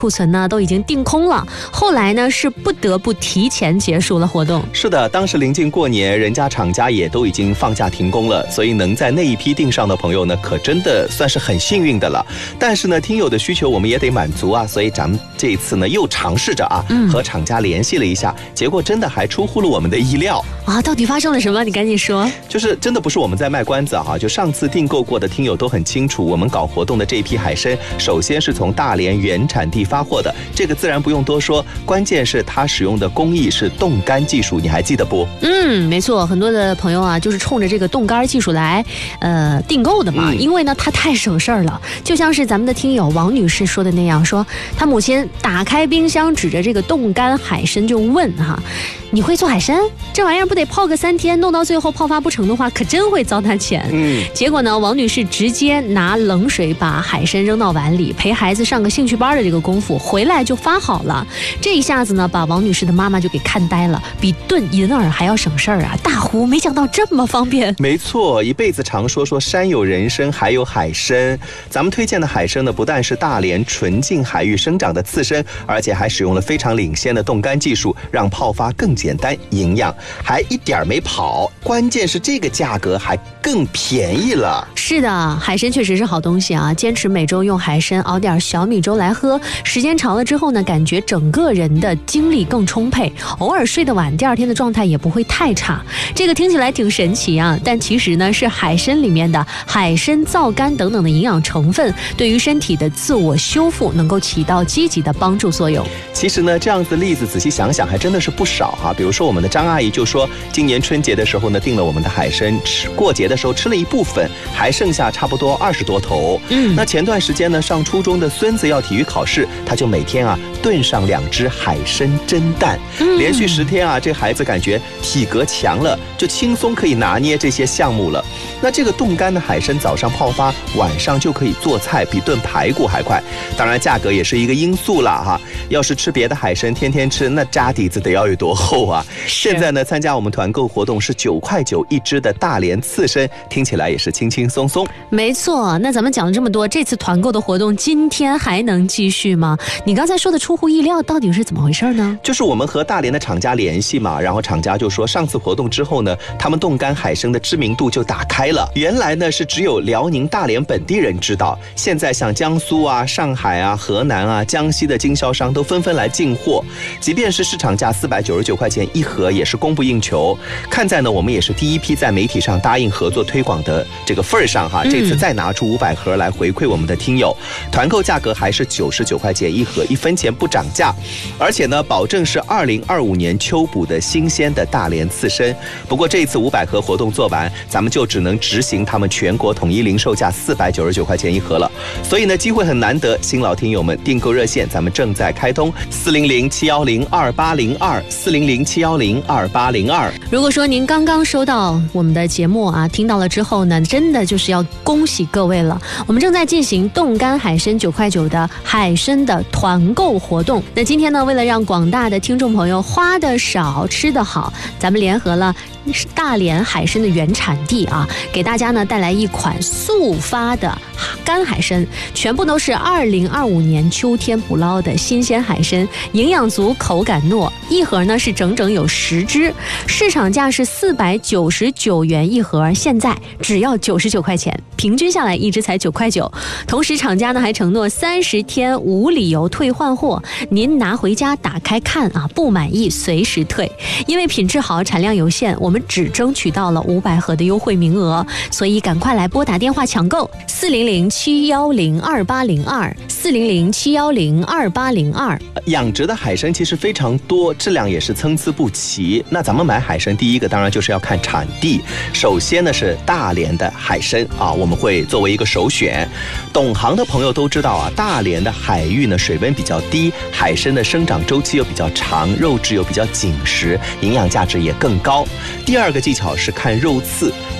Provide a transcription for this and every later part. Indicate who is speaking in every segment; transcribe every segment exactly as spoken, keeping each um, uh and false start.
Speaker 1: 库存呢都已经订空了，后来呢是不得不提前结束了活动。
Speaker 2: 是的，当时临近过年，人家厂家也都已经放假停工了，所以能在那一批订上的朋友呢，可真的算是很幸运的了。但是呢，听友的需求我们也得满足啊，所以咱们这一次呢又尝试着啊，嗯、和厂家联系了一下，结果真的还出乎了我们的意料
Speaker 1: 啊！到底发生了什么？你赶紧说。
Speaker 2: 就是真的不是我们在卖关子啊，就上次订购过的听友都很清楚，我们搞活动的这一批海参，首先是从大连原产地发货的，这个自然不用多说，关键是它使用的工艺是冻干技术，你还记得不？
Speaker 1: 嗯，没错，很多的朋友啊，就是冲着这个冻干技术来呃订购的嘛、嗯，因为呢它太省事儿了。就像是咱们的听友王女士说的那样，说她母亲打开冰箱，指着这个冻干海参就问哈。你会做海参？这玩意儿不得泡个三天，弄到最后泡发不成的话，可真会糟蹋钱。嗯，结果呢，王女士直接拿冷水把海参扔到碗里，陪孩子上个兴趣班的这个功夫，回来就发好了。这一下子呢，把王女士的妈妈就给看呆了，比炖银耳还要省事儿啊！大呼没想到这么方便。
Speaker 2: 没错，一辈子常说说山有人参，还有海参。咱们推荐的海参呢，不但是大连纯净海域生长的刺参，而且还使用了非常领先的冻干技术，让泡发更简单营养，还一点没跑，关键是这个价格还更便宜了。
Speaker 1: 是的，海参确实是好东西啊！坚持每周用海参熬点小米粥来喝，时间长了之后呢，感觉整个人的精力更充沛，偶尔睡得晚，第二天的状态也不会太差。这个听起来挺神奇啊，但其实呢是海参里面的海参皂苷等等的营养成分，对于身体的自我修复能够起到积极的帮助作用。
Speaker 2: 其实呢，这样子的例子仔细想想还真的是不少哈、啊。比如说我们的张阿姨就说，今年春节的时候呢订了我们的海参，吃过节的时候吃了一部分，还剩下差不多二十多头。嗯，那前段时间呢上初中的孙子要体育考试，他就每天啊炖上两只海参蒸蛋，嗯、连续十天啊，这孩子感觉体格强了，就轻松可以拿捏这些项目了。那这个冻干的海参早上泡发，晚上就可以做菜，比炖排骨还快。当然价格也是一个因素了哈。要是吃别的海参，天天吃，那渣底子得要有多厚啊！现在呢，参加我们团购活动是九块九一只的大连刺参，听起来也是轻轻松松。
Speaker 1: 没错，那咱们讲了这么多，这次团购的活动今天还能继续吗？你刚才说的出乎意料，到底是怎么回事呢？
Speaker 2: 就是我们和大连的厂家联系嘛，然后厂家就说上次活动之后呢，他们冻干海参的知名度就打开了。原来呢是只有辽宁大连本地人知道，现在像江苏啊、上海啊、河南啊、江西的经销商都纷纷来进货，即便是市场价四百九十九块钱一盒，也是供不应求。看在呢我们也是第一批在媒体上答应合作推广的这个份上哈，这次再拿出五百盒来回馈我们的听友，团购价格还是九十九块钱一盒，一分钱不涨价，而且呢保证是二零二五年秋捕的新鲜的大连刺参。不过这一次五百盒活动做完，咱们就只能执行他们全国统一零售价四百九十九块钱一盒了。所以呢机会很难得，新老听友们订购热线咱们正在开通，四零零七幺零二八零二四零零七幺零二八零二。
Speaker 1: 如果说您刚刚收到我们的节目啊，听到了之后呢，真的就是要恭喜各位了。我们正在进行冻干海参九块九的海参的团购活动。那今天呢，为了让广大的听众朋友花的少吃的好，咱们联合了大连海参的原产地啊，给大家呢带来一款速发的干海参，全部都是二零二五年秋天捕捞的新鲜海参，营养足，口感糯，一盒呢是整整有十只，市场价是四百九十九元一盒，现在只要九十九块钱，平均下来一只才九块九。同时厂家呢还承诺三十天无理由退换货，您拿回家打开看啊，不满意随时退。因为品质好，产量有限，我们只争取到了五百盒的优惠名额，所以赶快来拨打电话抢购四零零七幺零二八零二四零零七幺零二八零二。
Speaker 2: 养殖的海参其实非常多，质量也是参差不齐。那咱们买海参，第一个当然就是要看产地。首先呢是大连的海参啊，我们会作为一个首选。懂行的朋友都知道啊，大连的海域呢水温比较低，海参的生长周期又比较长，肉质又比较紧实，营养价值也更高。第二个技巧是看肉刺，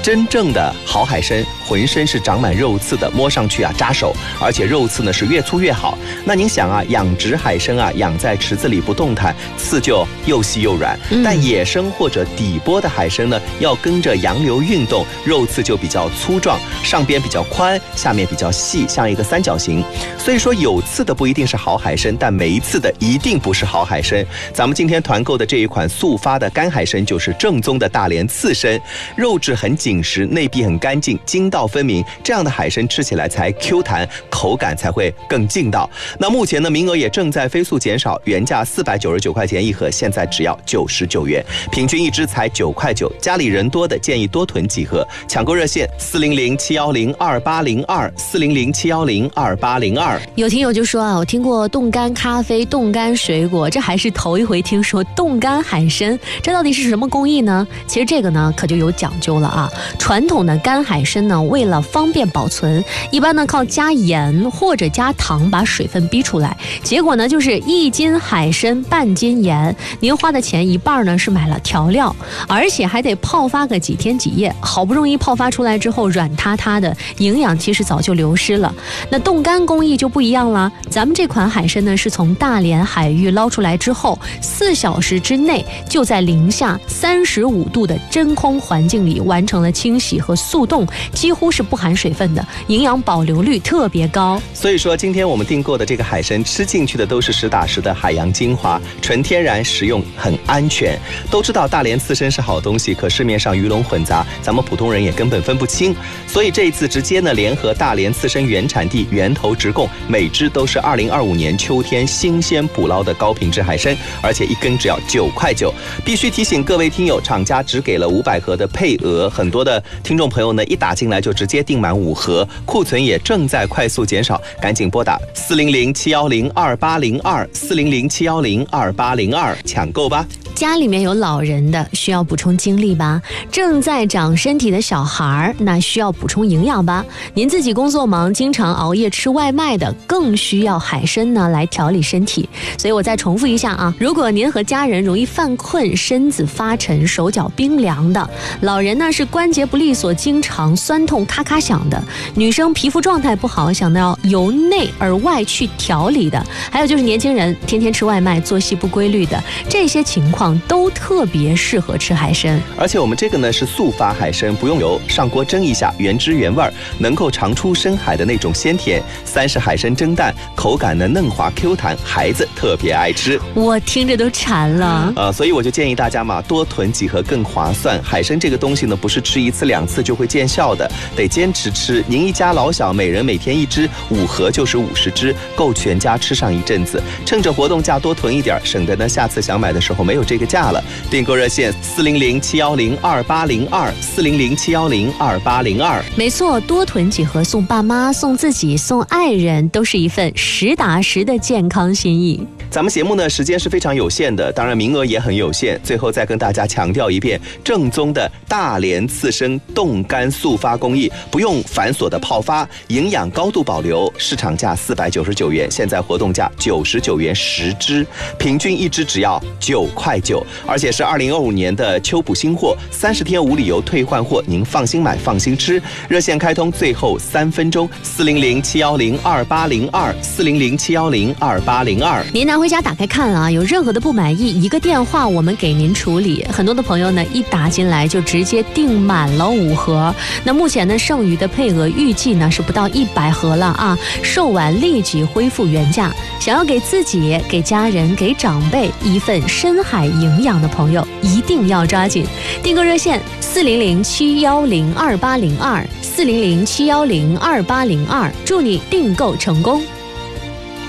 Speaker 2: 真正的好海参浑身是长满肉刺的，摸上去啊扎手，而且肉刺呢是越粗越好。那您想啊，养殖海参啊养在池子里不动弹，刺就又细又软、嗯、但野生或者底波的海参呢要跟着洋流运动，肉刺就比较粗壮，上边比较宽，下面比较细，像一个三角形。所以说有刺的不一定是好海参，但没刺的一定不是好海参。咱们今天团购的这一款速发的干海参就是正宗的大连刺参，肉质很紧实，内壁很干净，筋道分明，这样的海参吃起来才 Q 弹，口感才会更劲道。那目前呢名额也正在飞速减少，原价四百九十九块钱一盒，现在只要九十九元，平均一只才九块九。家里人多的建议多囤几盒，抢购热线四零零七幺零二八零二四零零七幺零二八零二。
Speaker 1: 有听友就说啊，我听过冻干咖啡、冻干水果，这还是头一回听说冻干海参，这到底是什么工艺呢？其实这个呢可就有讲究了啊。传统的干海参呢，为了方便保存，一般呢靠加盐或者加糖把水分逼出来，结果呢就是一斤海参半斤盐，您花的钱一半呢是买了调料，而且还得泡发个几天几夜，好不容易泡发出来之后软塌塌的，营养其实早就流失了。那冻干工艺就不一样了，咱们这款海参呢是从大连海域捞出来之后，四小时之内就在零下三十五度的真空环境里完成了清洗和速冻，几乎是不含水分的，营养保留率特别高。
Speaker 2: 所以说今天我们订购的这个海参吃进去的都是实打实的海洋精华，纯天然，食用很安全。都知道大连刺参是好东西，可市面上鱼龙混杂，咱们普通人也根本分不清，所以这一次直接呢联合大连刺参原产地源头直供，每只都是二零二五年秋天新鲜捕捞的高品质海参，而且一根只要九块九。必须提醒各位听友，厂家只给了五百盒的配额，很多的听众朋友呢一打进来就直接订满五盒，库存也正在快速减少，赶紧拨打四零零七幺零二八零二四零零七幺零二八零二抢购吧。
Speaker 1: 家里面有老人的需要补充精力吧，正在长身体的小孩那需要补充营养吧，您自己工作忙经常熬夜吃外卖的更需要海参呢来调理身体。所以我再重复一下啊，如果您和家人容易犯困，身子发沉，手脚冰凉的，老人呢是关节不利索，经常酸痛咔咔响的，女生皮肤状态不好，想要由内而外去调理的，还有就是年轻人天天吃外卖，作息不规律的，这些情况都特别适合吃海参。
Speaker 2: 而且我们这个呢是速发海参，不用油，上锅蒸一下，原汁原味，能够尝出深海的那种鲜甜。三是海参蒸蛋，口感呢嫩滑 Q 弹，孩子特别爱吃。
Speaker 1: 我听着都馋了。
Speaker 2: 呃，所以我就建议大家嘛，多囤几盒更划算。海参这个东西呢，不是吃一次两次就会见效的，得坚持吃。您一家老小每人每天一只，五盒就是五十只，够全家吃上一阵子。趁着活动价多囤一点，省得呢下次想买的时候没有这个价了。订购热线四零零七幺零二八零二四零零七幺零二八零二。
Speaker 1: 没错，多囤几盒送爸妈、送自己、送爱人，都是一份实打实的健康心意。
Speaker 2: 咱们节目呢时间是非常有限的，当然名额也很有限。最后再跟大家强调一遍，正宗的大连刺参冻干速发工艺，不用繁琐的泡发，营养高度保留，市场价四百九十九元，现在活动价九十九元十只，平均一只只要九块九，而且是二零二五年的秋补新货，三十天无理由退换货，您放心买放心吃。热线开通最后三分钟，四零零七幺零二八零二四零零七幺零二八零二。
Speaker 1: 您拿回家打开看啊，有任何的不满意，一个电话我们给您处理。很多的朋友呢一打进来就直接订满了五盒，那目前呢剩余的配额预计呢是不到一百盒了啊，售完立即恢复原价。想要给自己、给家人、给长辈一份深海营养的朋友，一定要抓紧。订购热线四零零七幺零二八零二四零零七幺零二八零二，祝你订购成功。